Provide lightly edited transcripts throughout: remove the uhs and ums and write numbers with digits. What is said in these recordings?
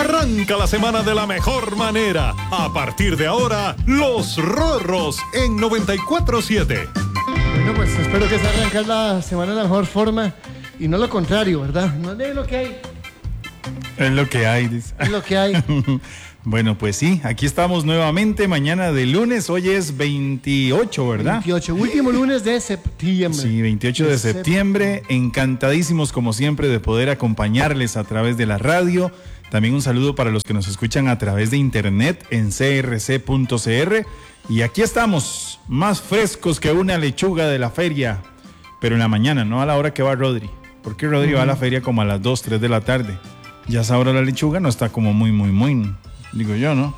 Arranca la semana de la mejor manera. A partir de ahora, Los Rorros en 94.7. Bueno, pues espero que se arranque la semana de la mejor forma y no lo contrario, ¿verdad? No es lo que hay. Es lo que hay, dice. Es lo que hay. Bueno, pues sí, aquí estamos nuevamente mañana de lunes. Hoy es 28, ¿verdad? 28, último lunes de septiembre. Sí, 28 de septiembre. Encantadísimos como siempre de poder acompañarles a través de la radio. También un saludo para los que nos escuchan a través de internet en crc.cr. Y aquí estamos, más frescos que una lechuga de la feria, pero en la mañana, no a la hora que va Rodri. Porque Rodri va a la feria como a las 2, 3 de la tarde. Ya a esa hora la lechuga no está como muy, digo yo, ¿no?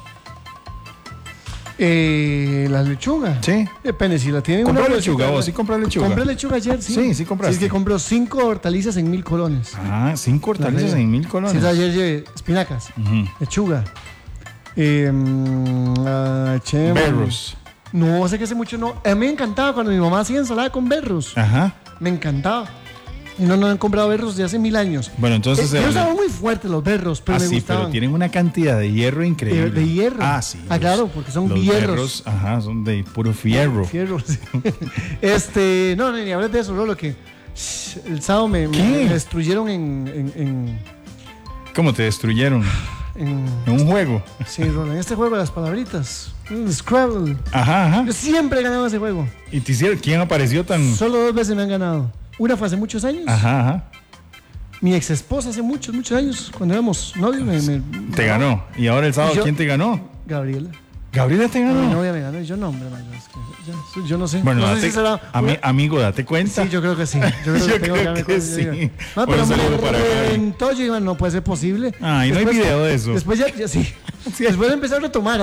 La lechuga. Sí. Depende, si la tienen. ¿Compró lechuga vos? ¿Sí compró lechuga? Compré lechuga ayer, sí. Sí compraste. Sí, es que compró 5 hortalizas en 1,000 colones. Ah, 5 hortalizas en 1,000 colones. Sí, ayer llevé espinacas, lechuga, berros. No, sé que hace mucho no. A mí me encantaba cuando mi mamá hacía ensalada con berros. Ajá. Me encantaba. Y no han comprado berros de hace 1000 años. Bueno, entonces... Yo estaban muy fuertes los berros, pero me gustaban. Pero tienen una cantidad de hierro increíble. De hierro. Ah, sí. Claro, porque son los hierros. Berros, ajá, son de puro fierro. Fierro, sí. No, ni hables de eso, Rolo, que el sábado me destruyeron en... ¿Cómo te destruyeron? En un juego. Sí, Rolo, en este juego de las palabritas. Scrabble. Ajá. Yo siempre he ganado ese juego. ¿Y te hicieron? ¿Quién apareció tan...? Solo 2 veces me han ganado. Una fue hace muchos años. Ajá. Mi ex esposa hace muchos años, cuando éramos novios, te ganó. ¿Y ahora el sábado quién te ganó? Gabriela. ¿Gabriela te ganó? Mi novia me ganó. Y yo no, hombre, yo no sé. Bueno, no sé si será amigo, date cuenta. Sí, yo creo que sí. Yo creo que sí. No, pero me reventó. Yo iba, no puede ser posible. Ah, y no hay video de eso. Después ya sí. Después empecé a retomar.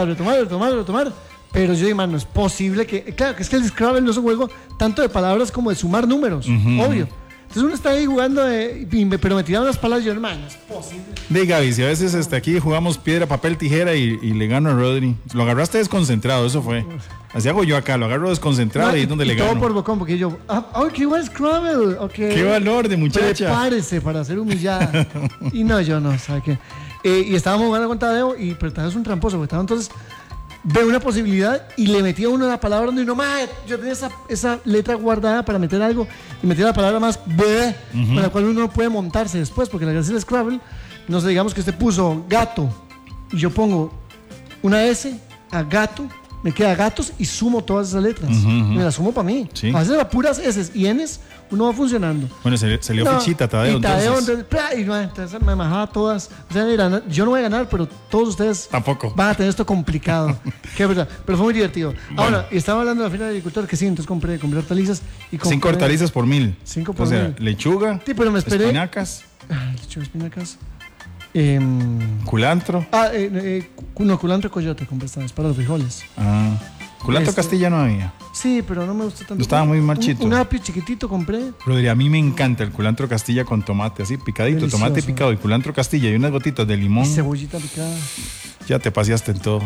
Pero yo digo, no es posible que... Claro, que es que el Scrabble no es un juego tanto de palabras como de sumar números, obvio. Entonces uno está ahí jugando, pero me tiraron las palabras y yo, hermano, es posible. De Gaby, si a veces aquí jugamos piedra, papel, tijera y le gano a Rodri. Lo agarraste desconcentrado, eso fue. Así hago yo acá, lo agarro desconcentrado y ahí es donde le gano. Todo por bocón, porque yo, qué buen Scrabble. Okay. Qué valor de muchacha. Prepárese para ser humillada. Y no, yo no, ¿sabe qué? Y estábamos jugando con Tadeo, pero Tadeo es un tramposo, porque Tadeo entonces... ve una posibilidad y le metía uno la palabra donde uno, yo tenía esa letra guardada para meter algo y metía la palabra más B, con la cual uno no puede montarse después, porque la gracia del Scrabble, no sé, digamos que usted puso gato y yo pongo una S a gato, me queda gatos y sumo todas esas letras. Me las sumo para mí. Sí. A veces las puras S y Ns uno va funcionando. Bueno, se le dio fichita, Tadeo. Entonces me majaba todas. O sea, mira, yo no voy a ganar, pero todos ustedes tampoco van a tener esto complicado. Qué verdad. Pero fue muy divertido. Bueno. Ahora, estaba hablando de la fila de agricultor, que sí, entonces compré hortalizas. Y 5 hortalizas por 1,000. 5 por 1,000. Lechuga. Sí, pero me esperé. Espinacas. Lechuga, espinacas. Culantro. No, culantro y coyote compré esta vez para los frijoles. Culantro Castilla no había. Sí, pero no me gusta tanto. Estaba muy marchito. Un apio chiquitito compré. Rodri, a mí me encanta el culantro Castilla con tomate, así picadito. Delicioso. Tomate picado y culantro Castilla y unas gotitas de limón. Y cebollita picada. Ya te paseaste en todo.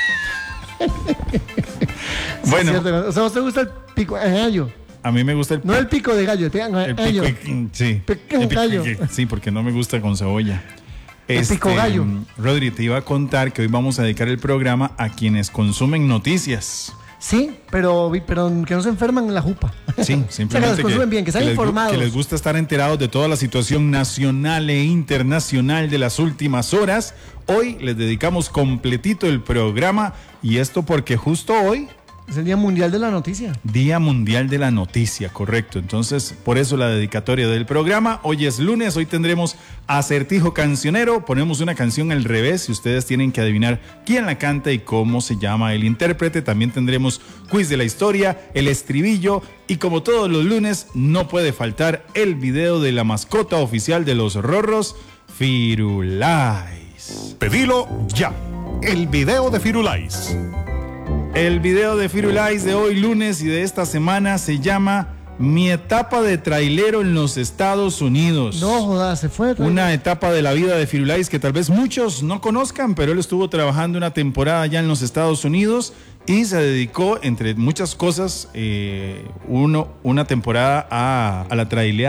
Bueno. O sea, ¿a usted gusta el pico de gallo? A mí me gusta el... No el pico de gallo, el pico de gallo. Sí. Pico de gallo. Sí, porque no me gusta con cebolla. El pico gallo. Rodri, te iba a contar que hoy vamos a dedicar el programa a quienes consumen noticias. Sí, pero que no se enferman en la jupa. Sí, simplemente o sea, que las consumen bien, que están informados. Que les gusta estar enterados de toda la situación nacional e internacional de las últimas horas. Hoy les dedicamos completito el programa y esto porque justo hoy... es el Día Mundial de la Noticia. Día Mundial de la Noticia, correcto. Entonces, por eso la dedicatoria del programa. Hoy es lunes, hoy tendremos acertijo cancionero. Ponemos una canción al revés y ustedes tienen que adivinar quién la canta y cómo se llama el intérprete. También tendremos quiz de la historia, el estribillo y como todos los lunes, no puede faltar el video de la mascota oficial de los Rorros, Firulais. Pedilo ya. El video de Firulais. El video de Firulais de hoy lunes y de esta semana se llama Mi etapa de trailero en los Estados Unidos. No jodas, se fue. Una etapa de la vida de Firulais que tal vez muchos no conozcan, pero él estuvo trabajando una temporada allá en los Estados Unidos y se dedicó, entre muchas cosas, una temporada a la traileada.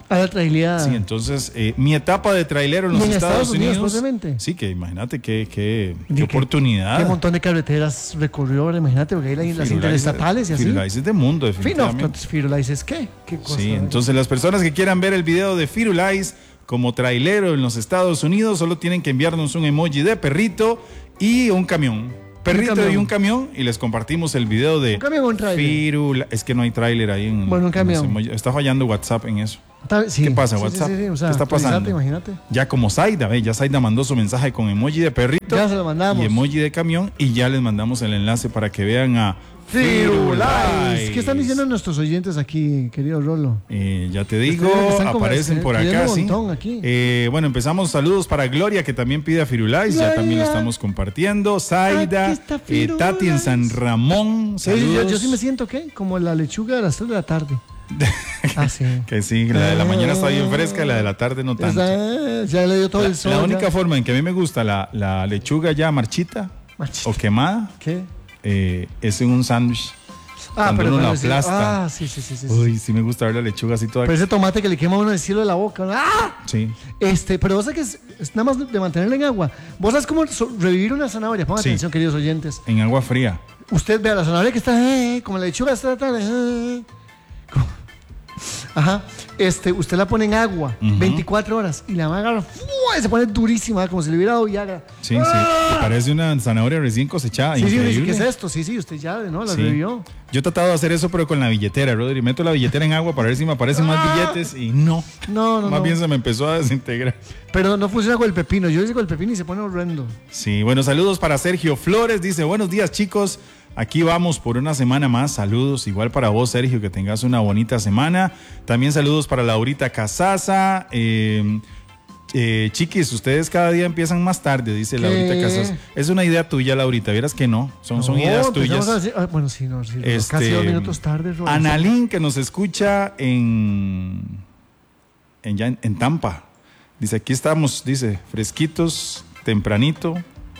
A la trailera. Sí, entonces, mi etapa de trailero en los en Estados Unidos. posiblemente. Sí, que imagínate qué oportunidad. Qué montón de carreteras recorrió, imagínate, porque hay las interestatales y así. Firulais es de mundo, definitivamente. Firulais es ¿qué? ¿Qué cosa? Sí, entonces las personas que quieran ver el video de Firulais como trailero en los Estados Unidos solo tienen que enviarnos un emoji de perrito y un camión. Perrito y un camión, y les compartimos el video de ¿un camión o un tráiler? Firulais. Es que no hay tráiler ahí en un camión. Está fallando WhatsApp en eso. Sí, ¿Qué pasa, sí, WhatsApp? Sí, o sea, ¿Qué está pasando? Imagínate. Ya como Zaida, ya Zaida mandó su mensaje con emoji de perrito. Ya se lo mandamos. Y emoji de camión, y ya les mandamos el enlace para que vean a Firulais. ¿Qué están diciendo nuestros oyentes aquí, querido Rolo? Ya te digo, aparecen por acá, sí. Bueno, empezamos. Saludos para Gloria, que también pide a Firulais. Ya también lo estamos compartiendo. Zaida, Tati en San Ramón. Saludos. Yo sí me siento, ¿qué? Como la lechuga de las 3 de la tarde. Sí. Que sí, la de la mañana está bien fresca y la de la tarde no tanto. Ya le dio todo el sol. La única forma en que a mí me gusta la lechuga ya marchita o quemada, ¿qué? Es en un sándwich. Cuando uno la aplasta. Sí. Uy, sí me gusta ver la lechuga así toda. Pero ese tomate que le quema a uno el cielo de la boca. ¡Ah! Sí. Pero vos sabés que es nada más de mantenerla en agua. Vos sabés cómo revivir una zanahoria. Pongan atención, queridos oyentes. En agua fría. Usted vea la zanahoria que está como la lechuga está ajá. Usted la pone en agua 24 horas y la va a agarrar y se pone durísima, como si le hubiera dado Viagra. Sí. Y parece una zanahoria recién cosechada. Sí, ¿qué es esto? Sí, usted ya, ¿no? La revivió. Yo he tratado de hacer eso, pero con la billetera, Rodri. Meto la billetera en agua para ver si me aparecen más billetes y no. Más bien se me empezó a desintegrar. Pero no funciona con el pepino. Yo hice con el pepino y se pone horrendo. Sí, bueno, saludos para Sergio Flores. Dice, buenos días, chicos. Aquí vamos por una semana más. Saludos igual para vos, Sergio, que tengas una bonita semana. También saludos para Laurita Casaza. Chiquis, ustedes cada día empiezan más tarde, dice Laurita Casas. Es una idea tuya, Laurita, vieras que no, son ideas tuyas. Bueno, sí, casi 2 minutos tarde. Analín, que nos escucha en Tampa, dice, aquí estamos, dice, fresquitos, tempranito,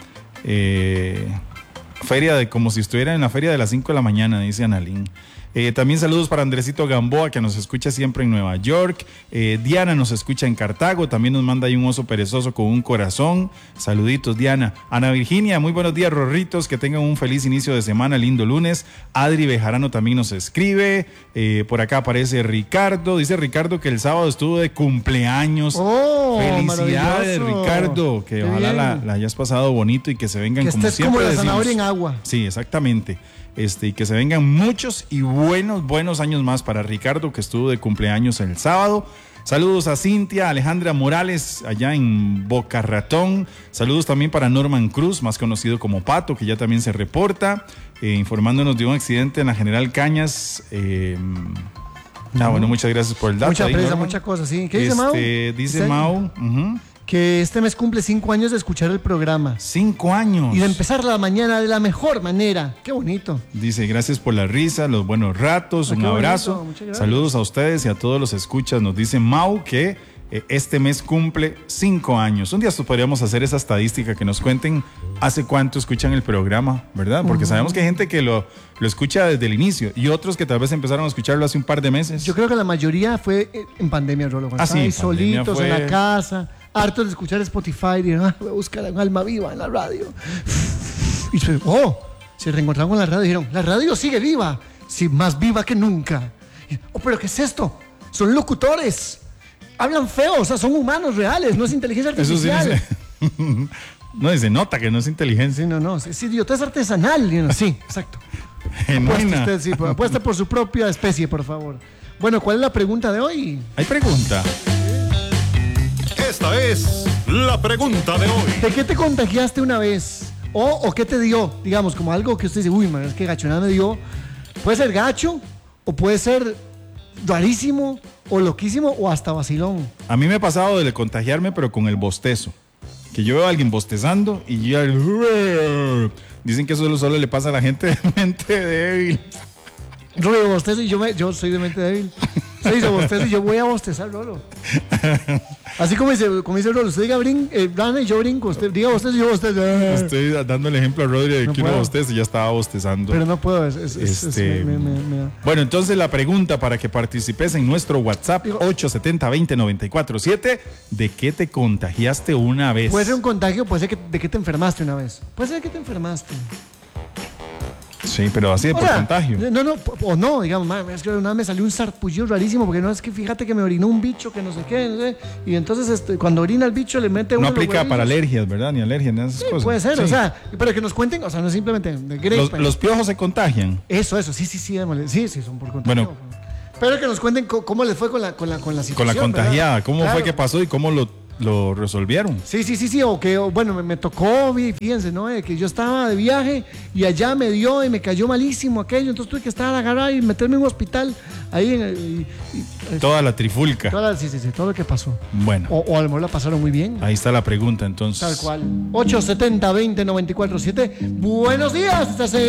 como si estuviera en la feria de las 5 de la mañana, dice Analín. También saludos para Andresito Gamboa, que nos escucha siempre en Nueva York. Diana nos escucha en Cartago, también nos manda ahí un oso perezoso con un corazón. Saluditos, Diana. Ana Virginia, muy buenos días, Rorritos, que tengan un feliz inicio de semana, lindo lunes. Adri Bejarano también nos escribe. Por acá aparece Ricardo, dice Ricardo que el sábado estuvo de cumpleaños. Felicidades, Ricardo, que ojalá la hayas pasado bonito y que se vengan, como siempre como la decimos, zanahoria en agua. Sí, exactamente. Y que se vengan muchos y buenos años más para Ricardo, que estuvo de cumpleaños el sábado. Saludos a Cintia, Alejandra Morales, allá en Boca Ratón. Saludos también para Norman Cruz, más conocido como Pato, que ya también se reporta, informándonos de un accidente en la General Cañas. Bueno, muchas gracias por el dato. Mucha presa, muchas cosas, sí. ¿Qué dice Mau? Dice Mau que este mes cumple 5 años de escuchar el programa. 5 años. Y de empezar la mañana de la mejor manera. Qué bonito. Dice, gracias por la risa, los buenos ratos, un abrazo. Saludos a ustedes y a todos los escuchas. Nos dice Mau que este mes cumple 5 años. Un día podríamos hacer esa estadística, que nos cuenten hace cuánto escuchan el programa, ¿verdad? Porque sabemos que hay gente que lo escucha desde el inicio y otros que tal vez empezaron a escucharlo hace un par de meses. Yo creo que la mayoría fue en pandemia, Rolo. Sí, solitos en la casa, hartos de escuchar Spotify, y dijeron, voy a buscar un alma viva en la radio. Y se reencontraron con la radio y dijeron, la radio sigue viva, sí, más viva que nunca. ¿Pero qué es esto? Son locutores. Hablan feo, o sea, son humanos reales, no es inteligencia artificial. Eso sí, no, se nota que no es inteligencia. Sí, no, es idiotez artesanal. Sí, exacto. Genuina. Apuesta por su propia especie, por favor. Bueno, ¿cuál es la pregunta de hoy? Hay pregunta. Esta es la pregunta de hoy. ¿De qué te contagiaste una vez? ¿O qué te dio? Digamos, como algo que usted dice, uy, man, es que gachonada me dio. Puede ser gacho, o puede ser rarísimo, o loquísimo, o hasta vacilón. A mí me ha pasado de contagiarme, pero con el bostezo. Que yo veo a alguien bostezando y ya... Dicen que eso solo le pasa a la gente de mente débil. Yo bostezo y yo soy de mente débil. Usted dice bostezo y yo voy a bostezar, Rolo. Así como dice Rolo, usted diga Rana y yo brinco, usted diga bostezo y yo bostezo. Estoy dando el ejemplo a Rodri de No que uno puedo. bosteza y ya estaba bostezando. Pero no puedo, Bueno, entonces la pregunta para que participes en nuestro WhatsApp 870-20-947, ¿de qué te contagiaste una vez? puede ser un contagio, puede ser de que te enfermaste una vez. Puede ser que te enfermaste. Sí, pero así de O por sea, contagio. o no, digamos, es que una vez me salió un sarpullido rarísimo, porque no es que fíjate que me orinó un bicho que no sé qué, no sé, y entonces cuando orina el bicho le mete No uno aplica los para huevillos. alergias, ¿verdad? Ni alergias, ni esas cosas. Puede ser, Sí. o sea, pero que nos cuenten, o sea, no es simplemente de gripe. Los piojos se contagian. Eso, sí, démosle. Sí, son por contagio. Bueno. Pero que nos cuenten cómo les fue con la situación. Con la contagiada. ¿verdad? ¿Cómo Claro. fue que pasó y cómo lo resolvieron? Sí, o que, bueno, me tocó, fíjense, ¿no? Que yo estaba de viaje y allá me dio y me cayó malísimo aquello, entonces tuve que estar agarrado y meterme en un hospital, ahí Toda la trifulca. sí, todo lo que pasó. Bueno, O a lo mejor la pasaron muy bien. ahí está la pregunta entonces. Tal cual. 870-20-947. Buenos días, estás en